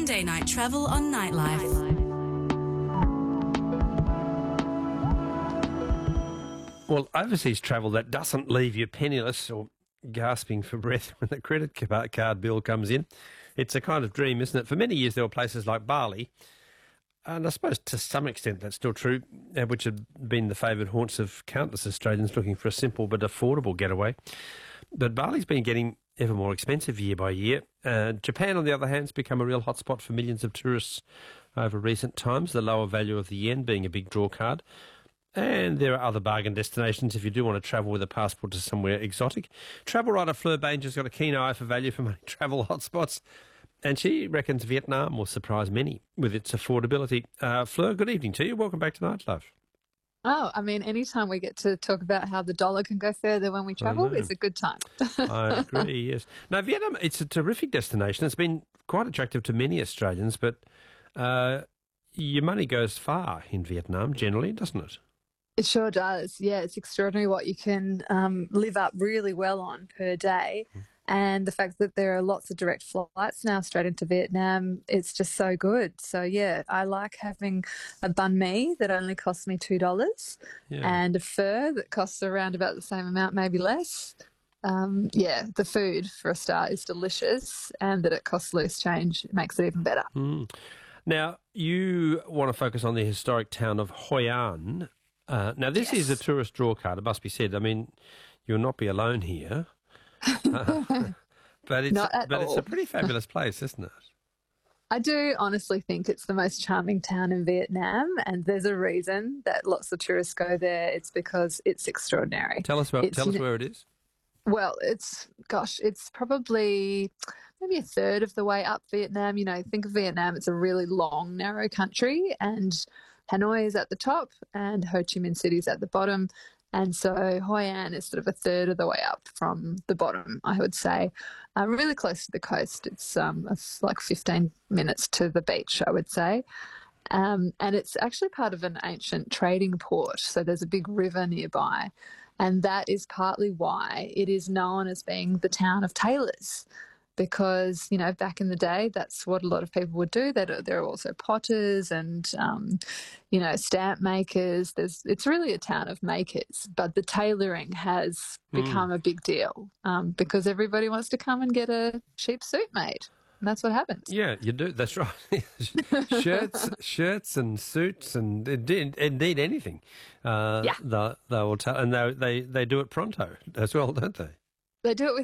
Monday Night Travel on Nightlife. Well, overseas travel that doesn't leave you penniless or gasping for breath when the credit card bill comes in. It's a kind of dream, isn't it? For many years, there were places like Bali, and I suppose to some extent that's still true, which had been the favoured haunts of countless Australians looking for a simple but affordable getaway. But Bali's been getting ever more expensive year by year. Japan, on the other hand, has become a real hotspot for millions of tourists over recent times, the lower value of the yen being a big draw card. And there are other bargain destinations if you do want to travel with a passport to somewhere exotic. Travel writer Fleur Banger's got a keen eye for value for money travel hotspots, and she reckons Vietnam will surprise many with its affordability. Fleur, good evening to you. Welcome back to Nightlife. Oh, I mean, anytime we get to talk about how the dollar can go further when we travel is a good time. I agree, yes. Now, Vietnam, it's a terrific destination. It's been quite attractive to many Australians, but your money goes far in Vietnam generally, doesn't it? It sure does. Yeah, it's extraordinary what you can live up really well on per day. And the fact that there are lots of direct flights now straight into Vietnam, it's just so good. So, yeah, I like having a banh mi that only costs me $2 and a pho that costs around about the same amount, maybe less. The food, for a start, is delicious, and that it costs loose change makes it even better. Now, you want to focus on the historic town of Hoi An. Now, this is a tourist draw card, it must be said. I mean, you'll not be alone here. But it's a pretty fabulous place, isn't it? I do honestly think it's the most charming town in Vietnam, and there's a reason that lots of tourists go there. It's because it's extraordinary. Tell us where it is. Well, it's probably maybe a third of the way up Vietnam. You know, think of Vietnam, it's a really long, narrow country, and Hanoi is at the top and Ho Chi Minh City is at the bottom. And so Hoi An is sort of a third of the way up from the bottom, I would say. Really close to the coast. It's like 15 minutes to the beach, I would say. And it's actually part of an ancient trading port. So there's a big river nearby. And that is partly why it is known as being the town of tailors. Because, you know, back in the day, that's what a lot of people would do. There are also potters and, stamp makers. It's really a town of makers, but the tailoring has become a big deal because everybody wants to come and get a cheap suit made. And that's what happens. Yeah, you do. That's right. shirts and suits and indeed anything. They will tell, and they do it pronto as well, don't they? They do it